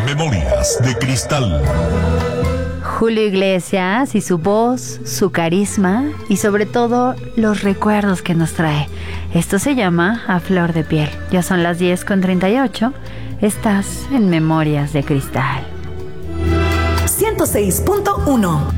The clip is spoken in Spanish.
Memorias de Cristal. Julio Iglesias y su voz, su carisma y sobre todo los recuerdos que nos trae. Esto se llama A Flor de Piel. Ya son las 10:38. Estás en Memorias de Cristal. 106.1